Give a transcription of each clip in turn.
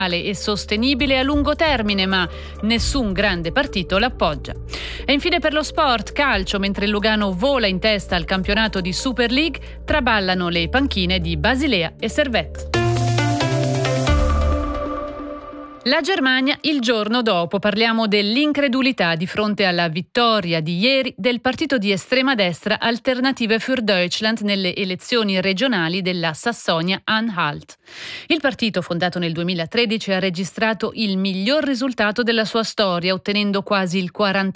e sostenibile a lungo termine, ma nessun grande partito l'appoggia. E infine per lo sport, calcio, mentre il Lugano vola in testa al campionato di Super League, traballano le panchine di Basilea e Servette. La Germania il giorno dopo. Parliamo dell'incredulità di fronte alla vittoria di ieri del partito di estrema destra Alternative für Deutschland nelle elezioni regionali della Sassonia-Anhalt. Il partito, fondato nel 2013, ha registrato il miglior risultato della sua storia, ottenendo quasi il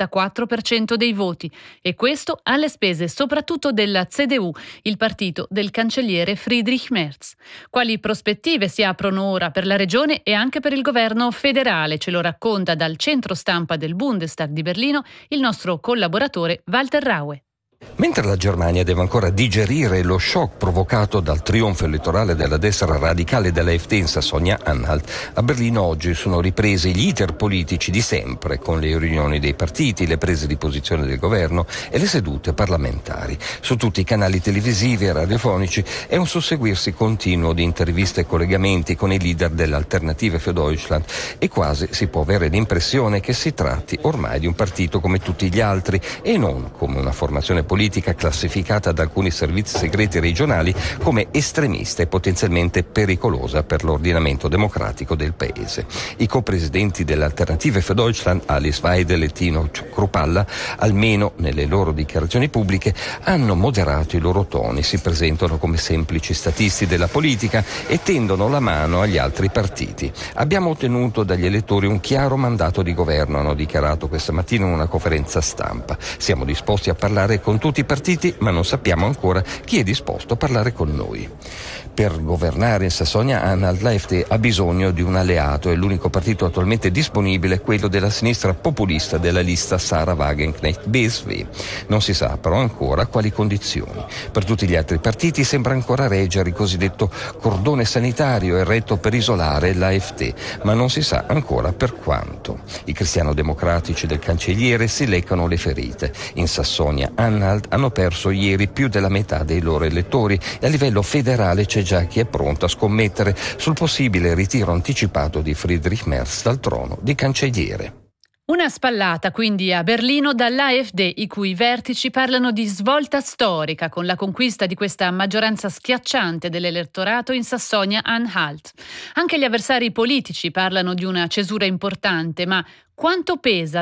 44% dei voti, e questo alle spese soprattutto della CDU, il partito del cancelliere Friedrich Merz. Quali prospettive si aprono ora per la regione e anche per il governo federale? Ce lo racconta dal centro stampa del Bundestag di Berlino il nostro collaboratore Walter Raue. Mentre la Germania deve ancora digerire lo shock provocato dal trionfo elettorale della destra radicale dell'AfD in Sassonia-Anhalt, a Berlino oggi sono ripresi gli iter politici di sempre, con le riunioni dei partiti, le prese di posizione del governo e le sedute parlamentari. Su tutti i canali televisivi e radiofonici è un susseguirsi continuo di interviste e collegamenti con i leader dell'Alternative für Deutschland, e quasi si può avere l'impressione che si tratti ormai di un partito come tutti gli altri e non come una formazione politica classificata da alcuni servizi segreti regionali come estremista e potenzialmente pericolosa per l'ordinamento democratico del paese. I co-presidenti dell'Alternative für Deutschland, Alice Weidel e Tino Kruppalla, almeno nelle loro dichiarazioni pubbliche, hanno moderato i loro toni, si presentano come semplici statisti della politica e tendono la mano agli altri partiti. Abbiamo ottenuto dagli elettori un chiaro mandato di governo, hanno dichiarato questa mattina in una conferenza stampa. Siamo disposti a parlare con tutti i partiti, ma non sappiamo ancora chi è disposto a parlare con noi. Per governare in Sassonia-Anhalt l'AfD ha bisogno di un alleato e l'unico partito attualmente disponibile è quello della sinistra populista della lista Sarah Wagenknecht BSW. Non si sa però ancora quali condizioni. Per tutti gli altri partiti sembra ancora reggere il cosiddetto cordone sanitario eretto per isolare l'AfD, ma non si sa ancora per quanto. I cristiano-democratici del cancelliere si leccano le ferite. In Sassonia-Anhalt hanno perso ieri più della metà dei loro elettori e a livello federale c'è già chi è pronto a scommettere sul possibile ritiro anticipato di Friedrich Merz dal trono di cancelliere. Una spallata quindi a Berlino dall'AfD, i cui vertici parlano di svolta storica con la conquista di questa maggioranza schiacciante dell'elettorato in Sassonia-Anhalt. Anche gli avversari politici parlano di una cesura importante, ma quanto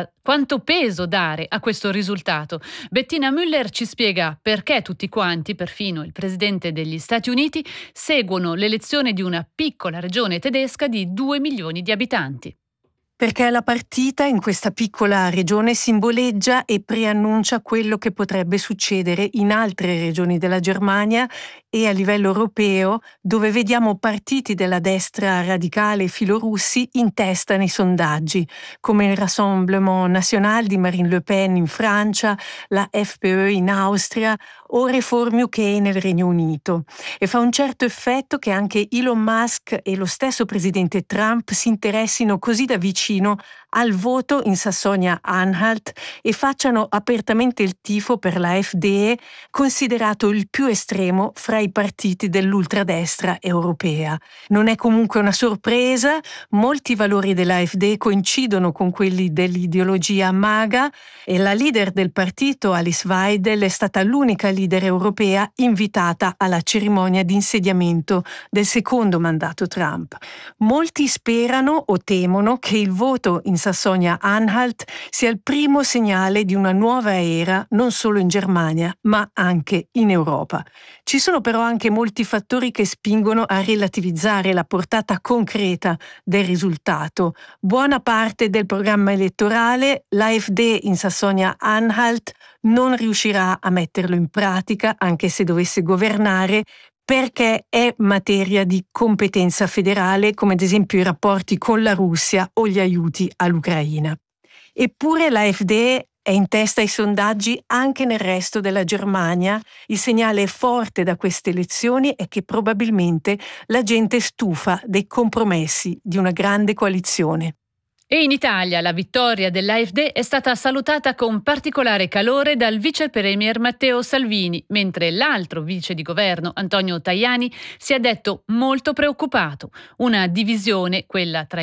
peso dare a questo risultato? Bettina Müller ci spiega perché tutti quanti, perfino il presidente degli Stati Uniti, seguono l'elezione di una piccola regione tedesca di 2 milioni di abitanti. Perché la partita in questa piccola regione simboleggia e preannuncia quello che potrebbe succedere in altre regioni della Germania e a livello europeo, dove vediamo partiti della destra radicale e filorussi in testa nei sondaggi, come il Rassemblement National di Marine Le Pen in Francia, la FPÖ in Austria o Reform UK nel Regno Unito. E fa un certo effetto che anche Elon Musk e lo stesso presidente Trump si interessino così da vicino al voto in Sassonia-Anhalt e facciano apertamente il tifo per la AfD, considerato il più estremo fra i partiti dell'ultradestra europea. Non è comunque una sorpresa, molti valori della AfD coincidono con quelli dell'ideologia MAGA e la leader del partito, Alice Weidel, è stata l'unica leader europea invitata alla cerimonia di insediamento del secondo mandato Trump. Molti sperano o temono che il voto in Sassonia-Anhalt sia il primo segnale di una nuova era non solo in Germania ma anche in Europa. Ci sono però anche molti fattori che spingono a relativizzare la portata concreta del risultato. Buona parte del programma elettorale l'AfD in Sassonia-Anhalt non riuscirà a metterlo in pratica anche se dovesse governare, perché è materia di competenza federale, come ad esempio i rapporti con la Russia o gli aiuti all'Ucraina. Eppure l'AfD è in testa ai sondaggi anche nel resto della Germania. Il segnale forte da queste elezioni è che probabilmente la gente è stufa dei compromessi di una grande coalizione. E in Italia la vittoria dell'AfD è stata salutata con particolare calore dal vice premier Matteo Salvini, mentre l'altro vice di governo Antonio Tajani si è detto molto preoccupato. Una divisione, quella tra